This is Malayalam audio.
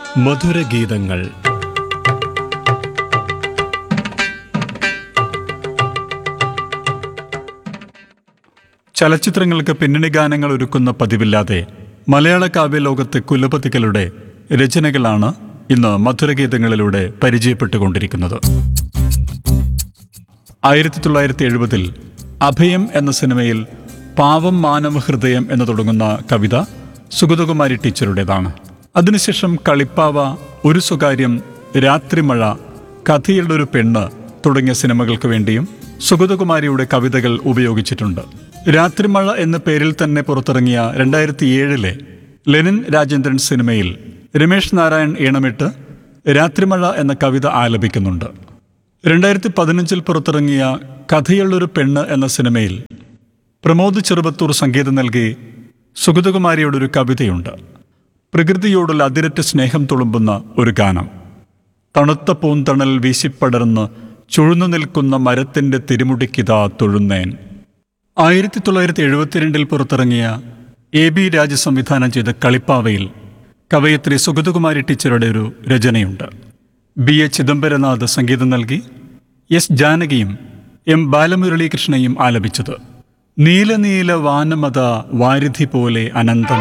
മധുരഗീതങ്ങൾ. ചലച്ചിത്രങ്ങൾക്ക് പിന്നണി ഗാനങ്ങൾ ഒരുക്കുന്ന പതിവില്ലാതെ മലയാള കാവ്യലോകത്തെ കുലപതികളുടെ രചനകളാണ് ഇന്ന് മധുരഗീതങ്ങളിലൂടെ പരിചയപ്പെട്ടുകൊണ്ടിരിക്കുന്നത്. 1970 അഭയം എന്ന സിനിമയിൽ പാവം മാനവഹൃദയം എന്ന് തുടങ്ങുന്ന കവിത സുഗതകുമാരി ടീച്ചറുടേതാണ്. അതിനുശേഷം കളിപ്പാവ, ഒരു സ്വകാര്യം, രാത്രിമഴ, കഥയുടെ ഒരു പെണ്ണ് തുടങ്ങിയ സിനിമകൾക്ക് വേണ്ടിയും സുഗതകുമാരിയുടെ കവിതകൾ ഉപയോഗിച്ചിട്ടുണ്ട്. രാത്രിമഴ എന്ന പേരിൽ തന്നെ പുറത്തിറങ്ങിയ 2007 ലെനിൻ രാജേന്ദ്രൻ സിനിമയിൽ രമേശ് നാരായൺ ഈണമിട്ട് രാത്രിമഴ എന്ന കവിത ആലപിക്കുന്നുണ്ട്. 2015 പുറത്തിറങ്ങിയ കഥയുള്ളൊരു പെണ്ണ് എന്ന സിനിമയിൽ പ്രമോദ് ചെറുവത്തൂർ സംഗീതം നൽകി സുഗതകുമാരിയുടെ ഒരു കവിതയുണ്ട്. പ്രകൃതിയോടുള്ള അതിരറ്റ സ്നേഹം തുളുമ്പുന്ന ഒരു ഗാനം. തണുത്ത പൂന്തണൽ വീശിപ്പടർന്ന് ചുഴുന്നു നിൽക്കുന്ന മരത്തിൻ്റെ തിരുമുടിക്കിതാ തൊഴുന്നേൻ. 1972 പുറത്തിറങ്ങിയ AB രാജ സംവിധാനം ചെയ്ത കളിപ്പാവയിൽ കവയത്രി സുഗതകുമാരി ടീച്ചറുടെ ഒരു രചനയുണ്ട്. BA ചിദംബരനാഥ് സംഗീതം നൽകി S ജാനകിയും M ബാലമുരളീകൃഷ്ണയും ആലപിച്ചത്. നീല നീല വാനമത വാരിധി പോലെ അനന്തം